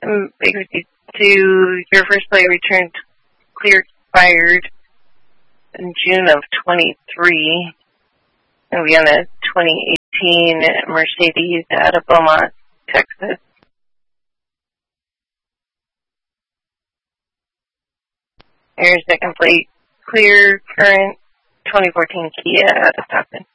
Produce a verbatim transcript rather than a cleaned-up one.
Um, Bankruptcy two, your first plate returned clear expired in June of twenty-three. And we on a twenty eighteen Mercedes out of Beaumont, Texas. Your second plate clear current twenty fourteen Kia out of Stockton.